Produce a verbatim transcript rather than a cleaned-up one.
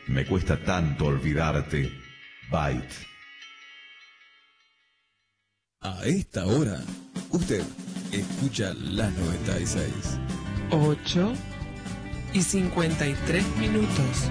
Me cuesta tanto olvidarte. Byte. A esta hora, usted escucha la noventa y seis. ocho y cincuenta y tres minutos.